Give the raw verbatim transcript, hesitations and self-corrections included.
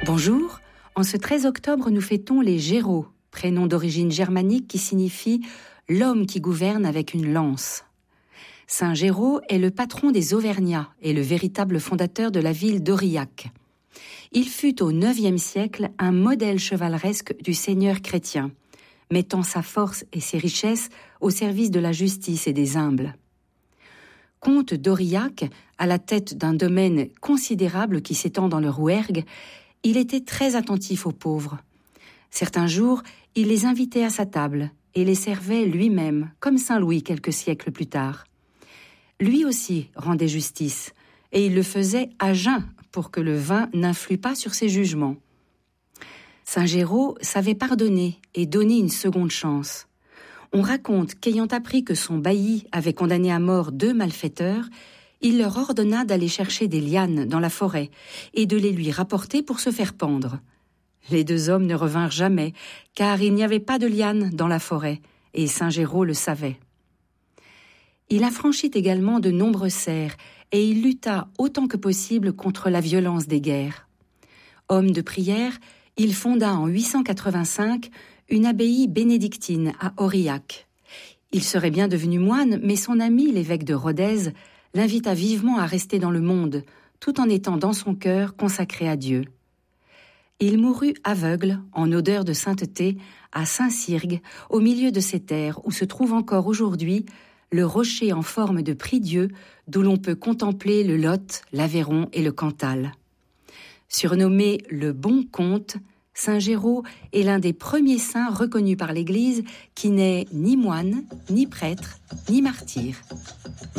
Bonjour, en ce treize octobre, nous fêtons les Géraud, prénom d'origine germanique qui signifie « l'homme qui gouverne avec une lance ». Saint Géraud est le patron des Auvergnats et le véritable fondateur de la ville d'Aurillac. Il fut au neuvième siècle un modèle chevaleresque du seigneur chrétien, mettant sa force et ses richesses au service de la justice et des humbles. Comte d'Aurillac, à la tête d'un domaine considérable qui s'étend dans le Rouergue, il était très attentif aux pauvres. Certains jours, il les invitait à sa table et les servait lui-même, comme Saint Louis quelques siècles plus tard. Lui aussi rendait justice, et il le faisait à jeun pour que le vin n'influe pas sur ses jugements. Saint Géraud savait pardonner et donner une seconde chance. On raconte qu'ayant appris que son bailli avait condamné à mort deux malfaiteurs, il leur ordonna d'aller chercher des lianes dans la forêt et de les lui rapporter pour se faire pendre. Les deux hommes ne revinrent jamais, car il n'y avait pas de lianes dans la forêt, et Saint Géraud le savait. Il affranchit également de nombreux serfs, et il lutta autant que possible contre la violence des guerres. Homme de prière, il fonda en huit cent quatre-vingt-cinq une abbaye bénédictine à Aurillac. Il serait bien devenu moine, mais son ami, l'évêque de Rodez, l'invita vivement à rester dans le monde, tout en étant dans son cœur consacré à Dieu. Il mourut aveugle, en odeur de sainteté, à Saint-Sirgue, au milieu de ces terres où se trouve encore aujourd'hui le rocher en forme de prie-dieu d'où l'on peut contempler le Lot, l'Aveyron et le Cantal. Surnommé le Bon Comte, Saint Géraud est l'un des premiers saints reconnus par l'Église qui n'est ni moine, ni prêtre, ni martyr.